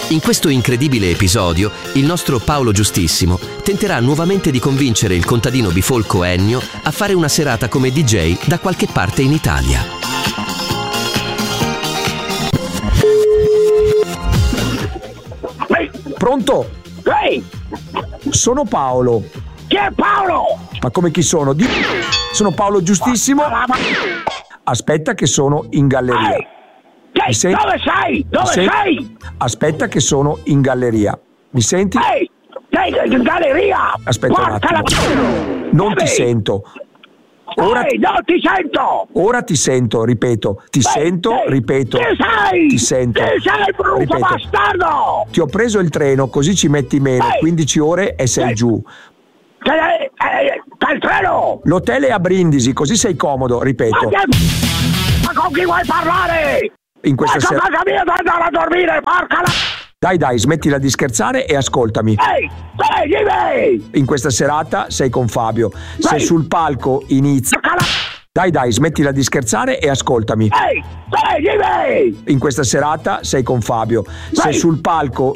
In questo incredibile episodio, il nostro Paolo Giustissimo tenterà nuovamente di convincere il contadino bifolco Ennio a fare una serata come DJ da qualche parte in Italia. Pronto? Ehi! Sono Paolo. Chi è Paolo? Ma come chi sono? Sono Paolo Giustissimo. Aspetta che sono in galleria. Ehi! Dove sei? Dove sei? Aspetta che sono in galleria. Mi senti? Ehi! Sei in galleria! Aspetta un attimo. Non ti sento. Ehi, non ti sento! Ora ti sento, ripeto. Ti sento, ripeto. Chi sei? Ti sento. Chi sei, brutto ripeto. bastardo? Ti ho preso il treno, così ci metti meno. 15 ore e sei giù. Il treno! L'hotel è a Brindisi, così sei comodo, ripeto. Ma con chi vuoi parlare? In questa sera... casa mia devo andare a dormire, porca la... Dai, smettila di scherzare e ascoltami. Ehi, dimmi! In questa serata sei con Fabio. Se sul palco inizia... Dai, smettila di scherzare e ascoltami. Ehi, dimmi! In questa serata sei con Fabio. Se sul palco